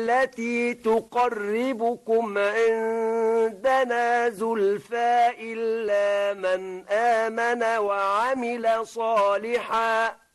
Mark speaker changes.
Speaker 1: التي تقربكم عندنا زلفى إلا من آمن وعمل صالحا